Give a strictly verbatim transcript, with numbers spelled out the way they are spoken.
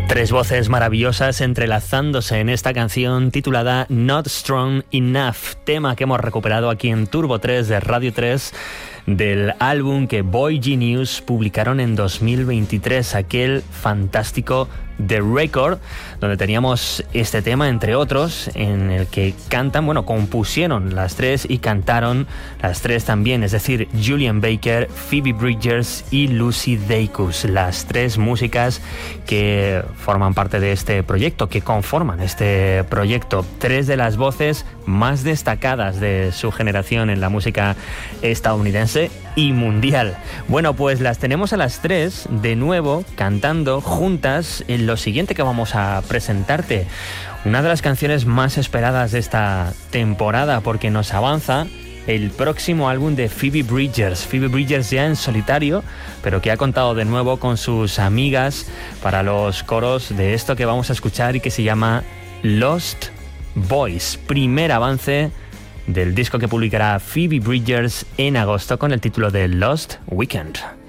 Tres voces maravillosas entrelazándose en esta canción titulada Not Strong Enough, tema que hemos recuperado aquí en Turbo tres de Radio tres del álbum que Boy Genius publicaron en dos mil veintitrés, aquel fantástico The Record, donde teníamos este tema, entre otros, en el que cantan, bueno, compusieron las tres y cantaron las tres también, es decir, Julien Baker, Phoebe Bridgers y Lucy Dacus, las tres músicas que forman parte de este proyecto, que conforman este proyecto, tres de las voces más destacadas de su generación en la música estadounidense y mundial. Bueno, pues las tenemos a las tres de nuevo cantando juntas en lo siguiente que vamos a presentarte. Una de las canciones más esperadas de esta temporada, porque nos avanza el próximo álbum de Phoebe Bridgers. Phoebe Bridgers ya en solitario, pero que ha contado de nuevo con sus amigas para los coros de esto que vamos a escuchar y que se llama Lost Boys. Primer avance del disco que publicará Phoebe Bridgers en agosto con el título de Lost Weekend.